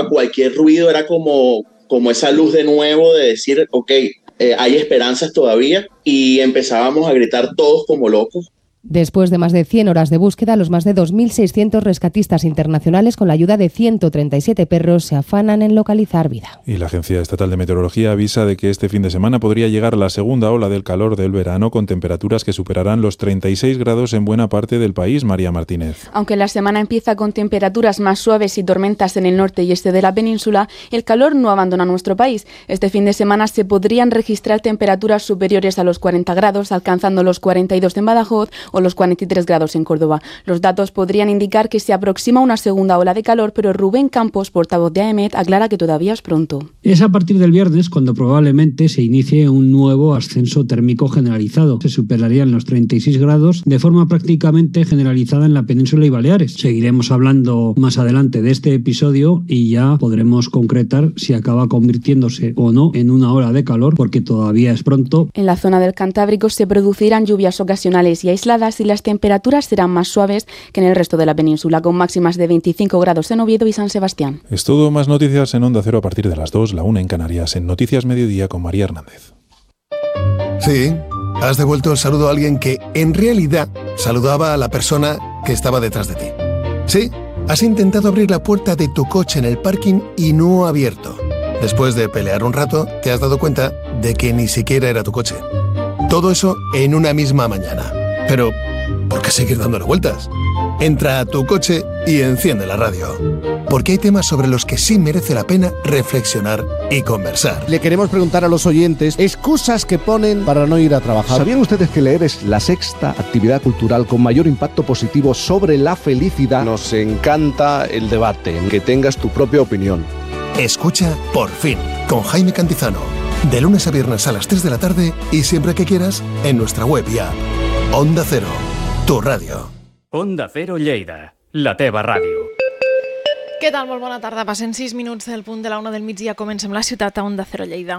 escuchaba cualquier ruido era como esa luz de nuevo de decir, ok, hay esperanzas todavía, y empezábamos a gritar todos como locos. Después de más de 100 horas de búsqueda, los más de 2.600 rescatistas internacionales, con la ayuda de 137 perros, se afanan en localizar vida. Y la Agencia Estatal de Meteorología avisa de que este fin de semana podría llegar la segunda ola del calor del verano, con temperaturas que superarán los 36 grados en buena parte del país. María Martínez. Aunque la semana empieza con temperaturas más suaves y tormentas en el norte y este de la península, el calor no abandona nuestro país. Este fin de semana se podrían registrar temperaturas superiores a los 40 grados, alcanzando los 42 en Badajoz o los 43 grados en Córdoba. Los datos podrían indicar que se aproxima una segunda ola de calor, pero Rubén Campos, portavoz de AEMET, aclara que todavía es pronto. Es a partir del viernes cuando probablemente se inicie un nuevo ascenso térmico generalizado. Se superarían los 36 grados de forma prácticamente generalizada en la península y Baleares. Seguiremos hablando más adelante de este episodio y ya podremos concretar si acaba convirtiéndose o no en una ola de calor, porque todavía es pronto. En la zona del Cantábrico se producirán lluvias ocasionales y aisladas, y las temperaturas serán más suaves que en el resto de la península, con máximas de 25 grados en Oviedo y San Sebastián. Es todo. Más noticias en Onda Cero a partir de las 2, la 1 en Canarias, en Noticias Mediodía con María Hernández. Sí, has devuelto el saludo a alguien que, en realidad, saludaba a la persona que estaba detrás de ti. Sí, has intentado abrir la puerta de tu coche en el parking y no ha abierto. Después de pelear un rato, te has dado cuenta de que ni siquiera era tu coche. Todo eso en una misma mañana. Pero, ¿por qué seguir dándole vueltas? Entra a tu coche y enciende la radio. Porque hay temas sobre los que sí merece la pena reflexionar y conversar. Le queremos preguntar a los oyentes excusas que ponen para no ir a trabajar. ¿Sabían ustedes que leer es la sexta actividad cultural con mayor impacto positivo sobre la felicidad? Nos encanta el debate, que tengas tu propia opinión. Escucha Por Fin, con Jaime Cantizano. De lunes a viernes a las 3 de la tarde y siempre que quieras en nuestra web y app. Onda Cero, tu ràdio. Onda Cero Lleida, la teva ràdio. Què tal? Molt bona tarda. Passen 6 minuts del punt de la 1 del migdia. Comencem la ciutat a Onda Cero Lleida.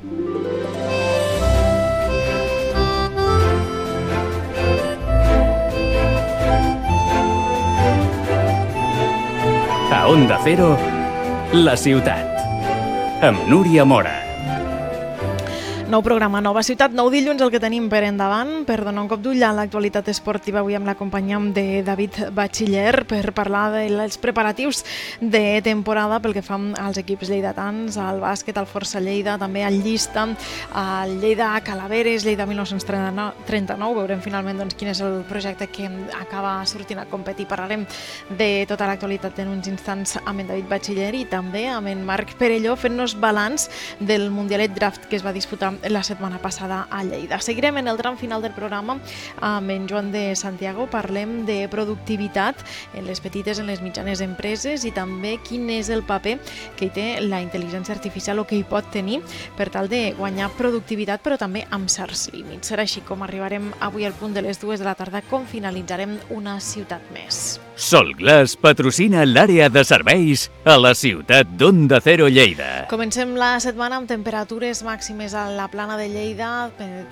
A Onda Cero, la ciutat. Amb Núria Mora. Nou programa, nova ciutat, nou dilluns el que tenim per endavant, per donar un cop d'ull a l'actualitat esportiva. Avui amb la companyia de David Batxiller per parlar dels preparatius de temporada pel que fa als equips lleidatans, al bàsquet, al Força Lleida, també al Llista, al Lleida Calaveres, Lleida 1939. Veurem finalment quin és el projecte que acaba sortint a competir. Parlarem de tota l'actualitat en uns instants amb en David Batxiller i també amb en Marc Perelló fent-nos balanç del Mundialet Draft que es va disputar la setmana passada a Lleida. Seguirem en el tram final del programa amb en Joan de Santiago. Parlem de productivitat en les petites, en les mitjanes empreses i també quin és el paper que hi té la intel·ligència artificial o que hi pot tenir per tal de guanyar productivitat, però també amb certs límits. Serà així com arribarem avui al punt de les 2 de la tarda, com finalitzarem una ciutat més. Solglass patrocina l'àrea de serveis a la ciutat d'Onda Cero Lleida. Comencem la setmana amb temperatures màximes a la plana de Lleida,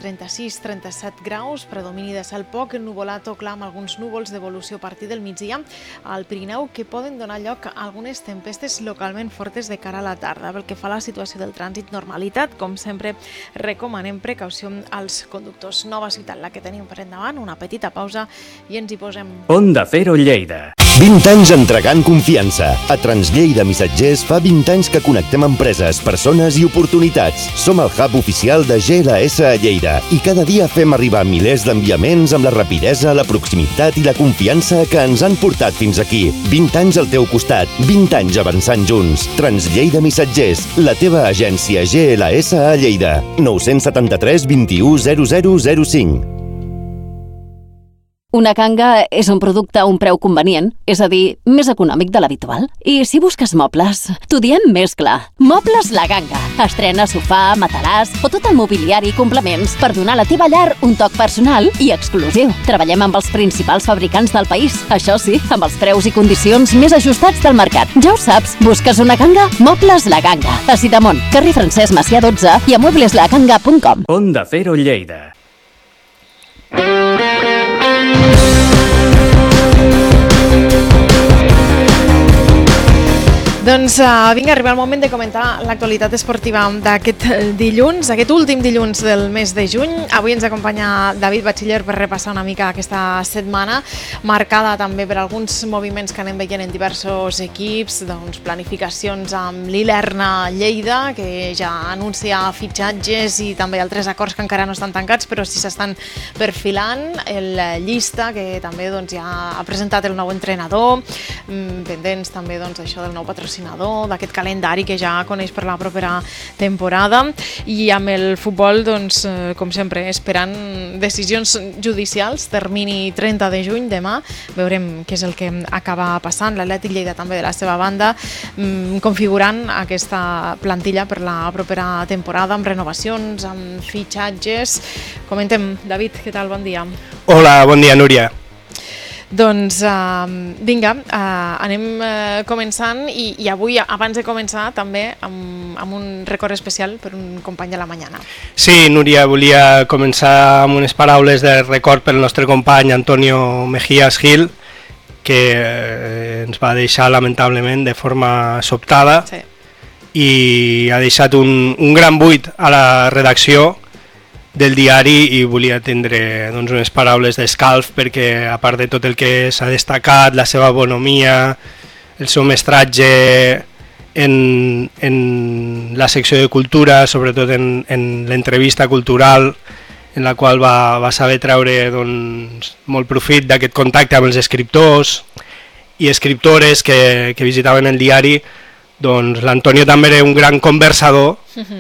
36-37 graus, predomini de cel poc, ennuvolat o clar amb alguns núvols d'evolució a partir del migdia al Pirineu, que poden donar lloc a algunes tempestes localment fortes de cara a la tarda. Pel que fa a la situació del trànsit, normalitat, com sempre recomanem precaució als conductors. Nova ciutat la que tenim per endavant, una petita pausa i ens hi posem. Onda Cero Lleida. 20 anys entregant confiança. A Translleida Missatgers fa 20 anys que connectem empreses, persones i oportunitats. Som el hub oficial de GLS a Lleida i cada dia fem arribar milers d'enviaments amb la rapidesa, la proximitat i la confiança que ens han portat fins aquí. 20 anys al teu costat, 20 anys avançant junts. Translleida Missatgers, la teva agència GLS a Lleida. 973 21 0005. Una canga és un producte a un preu convenient, és a dir, més econòmic de l'habitual. I si busques mobles, t'ho diem més clar. Mobles La Ganga. Estrena sofà, matalàs o tot el mobiliari i complements per donar a la teva llar un toc personal i exclusiu. Treballem amb els principals fabricants del país. Això sí, amb els preus i condicions més ajustats del mercat. Ja ho saps, busques una canga? Mobles La Ganga. A Sidamont, carrer Francesc Macià 12 i a muebleslaganga.com. Onda Cero Lleida. Doncs vinga, arriba el moment de comentar l'actualitat esportiva d'aquest dilluns, aquest últim dilluns del mes de juny. Avui ens acompanya David Batxiller per repassar una mica aquesta setmana, marcada també per alguns moviments que anem veient en diversos equips, doncs planificacions amb l'Ilerna Lleida, que ja anuncia fitxatges i també altres acords que encara no estan tancats, però sí s'estan perfilant. El Llista, que també doncs, ja ha presentat el nou entrenador, pendents també doncs, això del nou patrocinador, d'aquest calendari que ja coneix per la propera temporada, i amb el futbol, doncs, com sempre, esperant decisions judicials, termini 30 de juny, demà, veurem què és el que acaba passant. L'Atlètic Lleida també de la seva banda, configurant aquesta plantilla per la propera temporada, amb renovacions, amb fitxatges. Comentem, David, què tal? Bon dia. Hola, bon dia, Núria. Doncs vinga, anem començant i avui, abans de començar, també amb un record especial per un company de la mañana. Sí, Núria, volia començar amb unes paraules de record pel nostre company Antonio Mejías Gil, que ens va deixar lamentablement de forma sobtada, sí, i ha deixat un gran buit a la redacció del diari, i volia tindre doncs, unes paraules d'escalf perquè, a part de tot el que s'ha destacat, la seva bonomia, el seu mestratge en la secció de cultura, sobretot en l'entrevista cultural, en la qual va saber treure doncs, molt profit d'aquest contacte amb els escriptors i escriptores que visitaven el diari, doncs l'Antonio també era un gran conversador,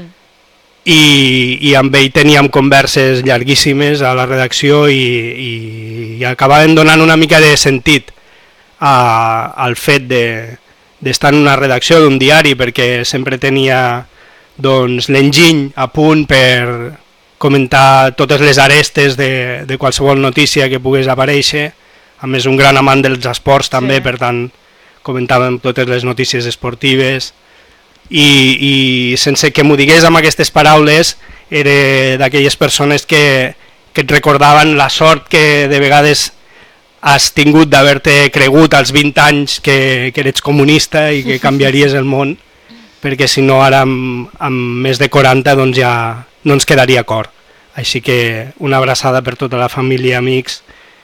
i amb ell teníem converses llarguíssimes a la redacció i acabaven donant una mica de sentit al fet d'estar en una redacció d'un diari, perquè sempre tenia doncs, l'enginy a punt per comentar totes les arestes de qualsevol notícia que pogués aparèixer. A més, un gran amant dels esports també, sí, per tant comentàvem totes les notícies esportives. I sense que m'ho digués amb aquestes paraules, era d'aquelles persones que et recordaven la sort que de vegades has tingut d'haver-te cregut als 20 anys que eres comunista i que canviaries el món, perquè si no ara amb més de 40 doncs ja no ens quedaria cor. Així que una abraçada per tota la família, amics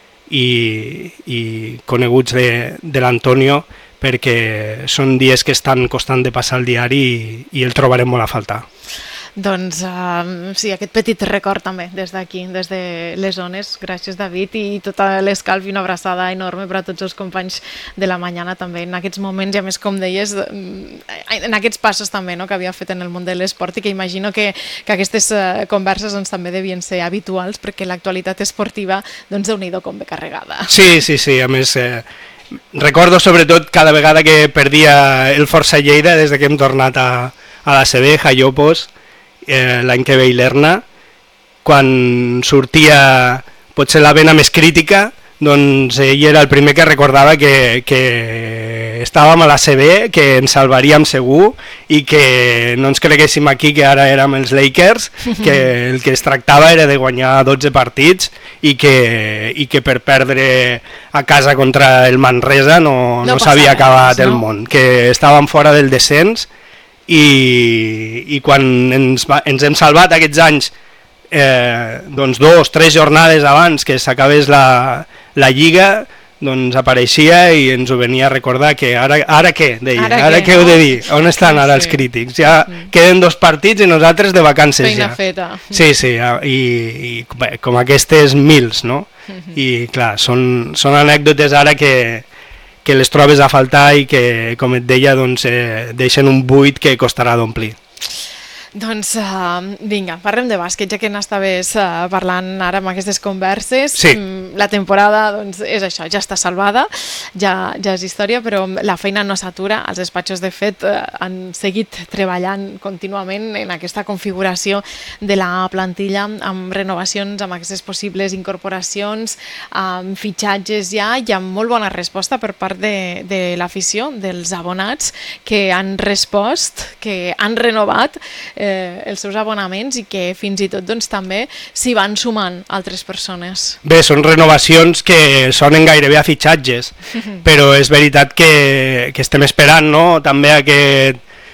i coneguts de l'Antonio, perquè són dies que estan costant de passar al diari i el trobarem molt a faltar. Doncs sí, aquest petit record també des d'aquí, des de les zones. Gràcies, David, i tota l'escalf i una abraçada enorme per a tots els companys de la mañana també en aquests moments, i a més, com deies, en aquests passos també, no?, que havia fet en el món de l'esport, i que imagino que aquestes converses doncs, també devien ser habituals, perquè l'actualitat esportiva, doncs, déu-n'hi-do com ve carregada. Sí, a més... recordo sobretot cada vegada que perdia el Força Lleida des que hem tornat a la CB, Jallopos, l'any que ve l'Ilerna, quan sortia potser la vena més crítica, doncs ell era el primer que recordava que estàvem a la CB, que ens salvaríem segur i que no ens creguéssim aquí que ara érem els Lakers, que el que es tractava era de guanyar 12 partits i que per perdre a casa contra el Manresa no s'havia acabat el món, que estàvem fora del descens, i quan ens hem salvat aquests anys, doncs 2 o 3 jornades abans que s'acabés la Lliga, doncs apareixia i ens ho venia a recordar, que ara què, deia, ara què heu de dir, on estan ara els crítics, ja queden 2 partits i nosaltres de vacances ja. Feina feta. Sí, i com aquestes mils, no? I clar, són anècdotes ara que les trobes a faltar i que, com et deia, doncs, deixen un buit que costarà d'omplir. Doncs vinga, parlem de bàsquet, ja que n'estaves parlant ara amb aquestes converses. Sí. La temporada doncs, és això, ja està salvada, ja és història, però la feina no s'atura. Els despatxos, de fet, han seguit treballant contínuament en aquesta configuració de la plantilla, amb renovacions, amb aquestes possibles incorporacions, amb fitxatges ja, i amb molt bona resposta per part de l'afició, dels abonats, que han respost, que han renovat, els seus abonaments i que fins i tot doncs, també s'hi van sumant altres persones. Bé, són renovacions que sonen gairebé a fitxatges, però és veritat que estem esperant, no?, també a que